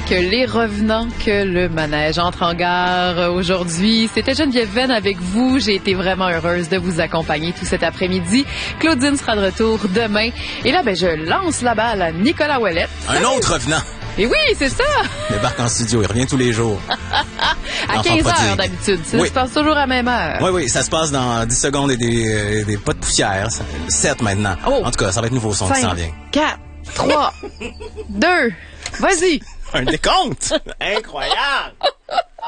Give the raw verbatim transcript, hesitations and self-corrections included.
avec les revenants que le manège entre en gare aujourd'hui. C'était Geneviève Venn avec vous. J'ai été vraiment heureuse de vous accompagner tout cet après-midi. Claudine sera de retour demain. Et là, ben, je lance la balle à Nicolas Ouellette. Un autre revenant. Et oui, c'est ça! Il débarque en studio, il revient tous les jours. À quinze heures d'habitude. Ça oui. se passe toujours à la même heure. Oui, oui, ça se passe dans dix secondes et des, euh, des pas de poussière. sept maintenant. Oh. En tout cas, ça va être nouveau son qui s'en vient. quatre, trois, deux, vas-y! Un décompte! Incroyable!